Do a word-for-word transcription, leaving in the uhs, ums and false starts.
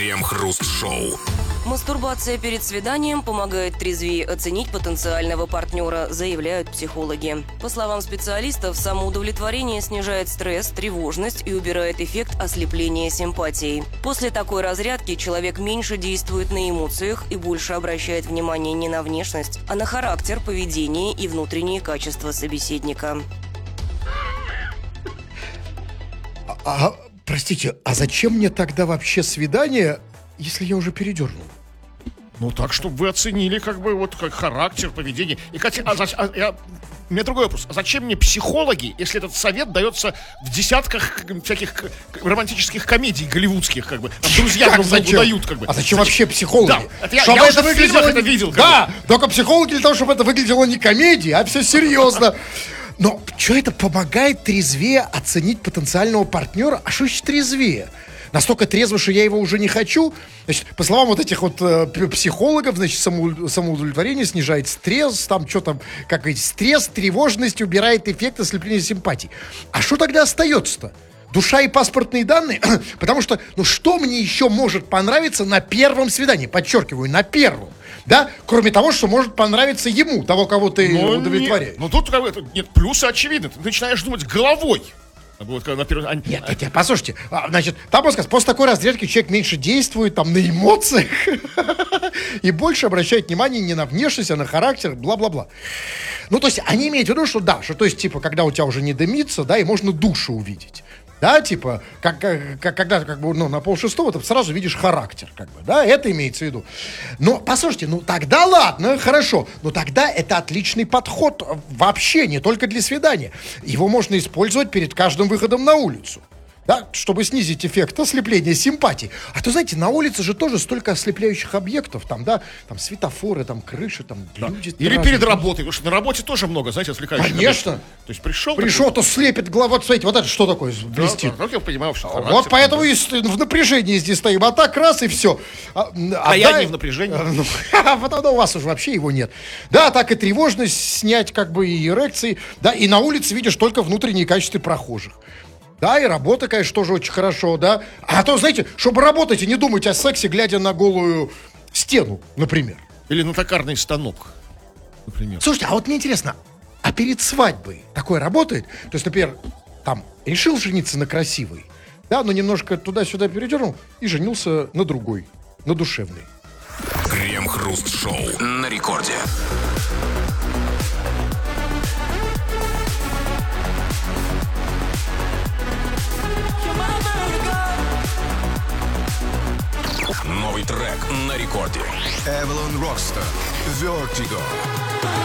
Крем-хруст-шоу. Мастурбация перед свиданием помогает трезвее оценить потенциального партнера, заявляют психологи. По словам специалистов, самоудовлетворение снижает стресс, тревожность и убирает эффект ослепления симпатией. После такой разрядки человек меньше действует на эмоциях и больше обращает внимание не на внешность, а на характер, поведение и внутренние качества собеседника. А, простите, а зачем мне тогда вообще свидание, если я уже передернул? Ну, так, чтобы вы оценили, как бы, вот, как характер, поведение. И, Катя, а, а, а, у меня другой вопрос. А зачем мне психологи, если этот совет дается в десятках всяких романтических комедий голливудских, как бы, там друзья друг другу дают, как бы. А зачем вообще психологи? Да, это я, чтобы я это уже в фильмах это видел. Да, бы. только психологи для того, чтобы это выглядело не комедией, а все серьезно. Но что это помогает трезвее оценить потенциального партнера? А что значит трезвее? Настолько трезво, что я его уже не хочу. Значит, по словам вот этих вот э, психологов, значит, само, самоудовлетворение снижает стресс, там что там, как говорить, стресс, тревожность, убирает эффект ослепления симпатий. А что тогда остается-то? Душа и паспортные данные? Потому что, ну что мне еще может понравиться на первом свидании? Подчеркиваю, на первом. Да? Кроме того, что может понравиться ему, того, кого ты но удовлетворяешь. Ну тут нет, плюсы очевидны. Ты начинаешь думать головой. Вот, на первый... Нет, нет, нет, послушайте, значит, там он сказал, после такой разрядки человек меньше действует там на эмоциях и больше обращает внимание не на внешность, а на характер, бла-бла-бла. Ну, то есть, они имеют в виду, что да, что, то есть, типа, когда у тебя уже не дымится, да, и можно душу увидеть. Да, типа, как, как, когда как бы, ну, на полшестого ты сразу видишь характер, как бы, да, это имеется в виду. Но, послушайте, ну, тогда ладно, хорошо, но тогда это отличный подход вообще, не только для свидания. Его можно использовать перед каждым выходом на улицу. Да, чтобы снизить эффект ослепления симпатий. А то, знаете, на улице же тоже столько ослепляющих объектов. Там, да, там светофоры, там крыши, там да. люди. Или разные. Перед работой, потому что на работе тоже много, знаете, отвлекающих Конечно. объектов. То есть пришел... Пришел, такой... то слепит глава. Вот, смотрите, вот это что такое блестит? Да, да, я понимаю, что характер, вот поэтому и в напряжении здесь стоим. А так раз и все. А, а я не в напряжении. А потом у вас уже вообще его нет. Да, так и тревожность снять, как бы, и эрекции. Да, и на улице видишь только внутренние качества прохожих. Да, и работа, конечно, тоже очень хорошо, да. А то, знаете, чтобы работать и не думать о сексе, глядя на голую стену, например. Или на токарный станок, например. Слушайте, а вот мне интересно, а перед свадьбой такое работает? То есть, например, там, решил жениться на красивой, да, но немножко туда-сюда передернул и женился на другой, на душевной. Крем-хруст-шоу на рекорде. Новый трек на рекорде. Avalon Rockstar Vertigo.